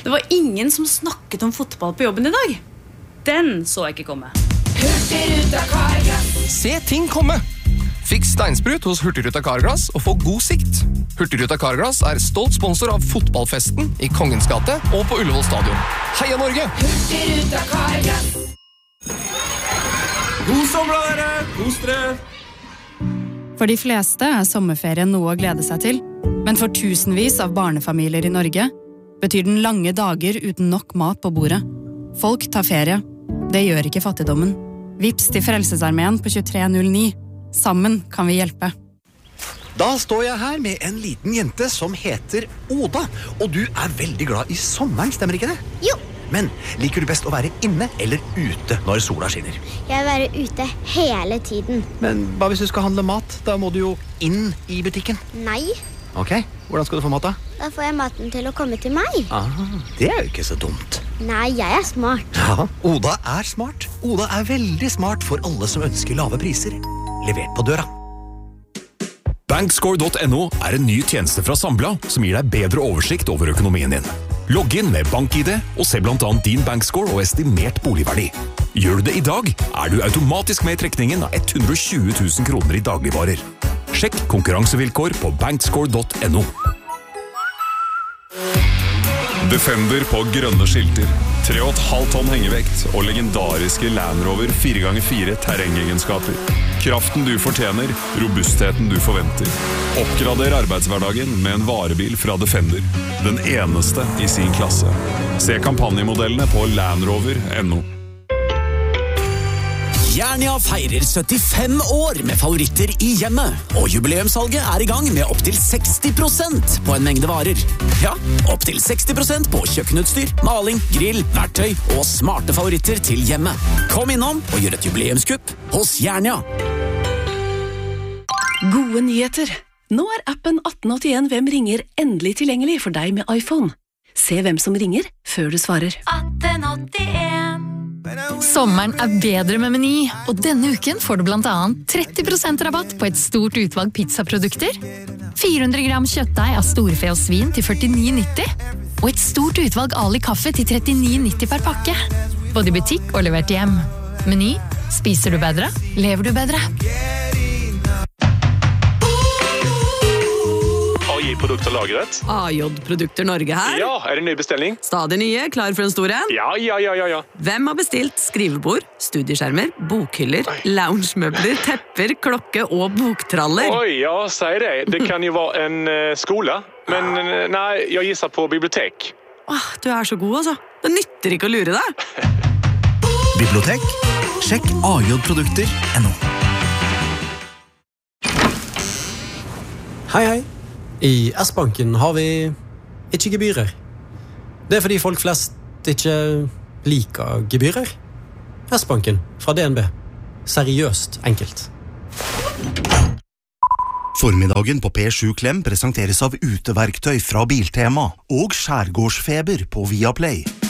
Det var ingen som snakket om fotball på jobben i dag. Den så jeg ikke komme. Hurtigruta Carglass. Se ting komme! Fiks steinsprut hos Hurtigruta Carglass og få god sikt. Hurtigruta Carglass stolt sponsor av fotballfesten i Kongens gate og på Ullevål stadion. Heia Norge! Hurtigruta Carglass. God sommer, dere! Kos dere! For de fleste sommerferien noe å glede seg til, men for tusenvis av barnefamilier i Norge betyr den lange dager uten nok mat på bordet. Folk tar ferie. Det gjør ikke fattigdommen. Vips til Frelsesarmeen på 2309. Sammen kan vi hjelpe. Da står jeg her med en liten jente som heter Oda, og du veldig glad i sommeren, stemmer ikke det? Jo. Men liker du best å være inne eller ute når sola skinner? Jeg vil være ute hele tiden. Men hva hvis du skal handle mat? Da må du jo inn i butikken. Nei. Ok, hvordan skal du få mat da? Da får jeg maten til å komme til meg. Det jo ikke så dumt. Nei, jeg smart. Ja, Oda smart. Oda veldig smart for alle som ønsker lave priser. Levert på døra. Bankscore.no en ny tjeneste fra Sambla som gir deg bedre oversikt over økonomien din. Logg inn med BankID og se blant annet din bankscore og estimert boligverdi. Gjør du det i dag, du automatisk med i trekningen av 120 000 kroner i dagligvarer. Sjekk konkurransevilkår på bankscore.no. Defender på grønne skilter, 3,5 tonn hengevekt og legendariske Land Rover 4x4 terrengegenskaper. Kraften du fortjener, robustheten du forventer. Oppgrader arbeidshverdagen med en varebil fra Defender. Den eneste i sin klasse. Se kampanjemodellene på landrover.no. Jernia feirer 75 år med favoritter i hjemmet, og jubileumssalget i gang med opp til 60% på en mengde varer. Ja, opp til 60% på kjøkkenutstyr, maling, grill, verktøy og smarte favoritter til hjemmet. Kom innom og gjør et jubileumskupp hos Jernia. Gode nyheter. Nå appen 1881 Hvem ringer endelig tilgjengelig for deg med iPhone. Se hvem som ringer før du svarer. 1881. Sommeren bedre med Meny, og denne uken får du blant annet 30% rabatt på et stort utvalg pizzaprodukter, 400 gram kjøttdeig av storfe og svin til 49,90, og et stort utvalg Ali kaffe til 39,90 per pakke. Både i butikk og levert hjem. Meny. Spiser du bedre? Lever du bedre? AJ-produkter lagret. AJ-produkter Norge her. Ja, det ny bestilling? Stadig nye, klar for en stor en? Ja. Hvem har bestilt skrivebord, studieskjermer, bokhyller, loungemøbler, tepper, klokke og boktraller? Oi, ja, sier det. Det kan jo være en skole, men nei, jeg gisser på bibliotek. Du så god, altså. Det nytter ikke å lure deg. Bibliotek? Sjekk AJ-produkter.no. Hei. I S-banken har vi ikke gebyrer. Det fordi folk flest ikke liker gebyrer. S-banken fra DNB. Seriøst enkelt. Formiddagen på P7 Klem presenteres av uteverktøy fra Biltema og Skjærgårdsfeber på Viaplay.